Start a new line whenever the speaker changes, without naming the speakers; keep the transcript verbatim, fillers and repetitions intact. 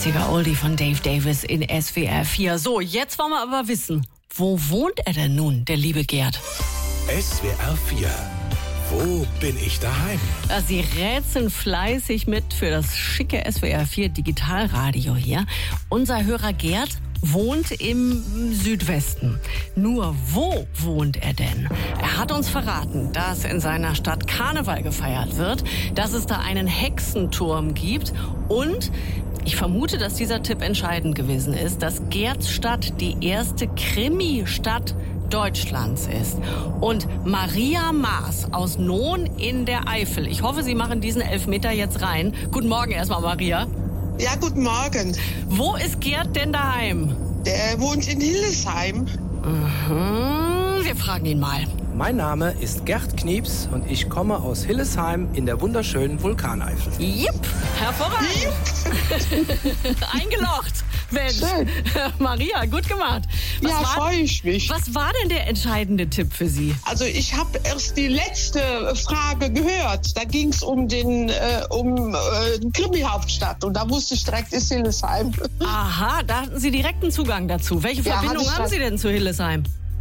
einziger Oldie von Dave Davis in S W R vier. So, jetzt wollen wir aber wissen, wo wohnt er denn nun, der liebe Gerd?
S W R vier. Wo bin ich daheim?
Sie rätseln fleißig mit für das schicke S W R vier Digitalradio hier. Unser Hörer Gerd wohnt im Südwesten. Nur wo wohnt er denn? Er hat uns verraten, dass in seiner Stadt Karneval gefeiert wird, dass es da einen Hexenturm gibt und ich vermute, dass dieser Tipp entscheidend gewesen ist, dass Gerds Stadt die erste Krimi-Stadt Deutschlands ist. Und Maria Maas aus Nohn in der Eifel. Ich hoffe, Sie machen diesen Elfmeter jetzt rein. Guten Morgen erstmal, Maria.
Ja, guten Morgen.
Wo ist Gerd denn daheim?
Der wohnt in Hildesheim.
Mhm, wir fragen ihn mal.
Mein Name ist Gerd Knieps und ich komme aus Hildesheim in der wunderschönen Vulkaneifel.
Jipp, hervorragend. Jipp. Eingelocht. Mensch,
schön.
Maria, gut gemacht. Was
ja, freue ich mich.
Was war denn der entscheidende Tipp für Sie?
Also ich habe erst die letzte Frage gehört. Da ging es um den äh, um äh, Krimi-Hauptstadt und da wusste ich direkt, ist Hildesheim.
Aha, da hatten Sie direkten Zugang dazu. Welche
Ja,
Verbindung
hatte ich
haben
das-
Sie denn zu Hildesheim?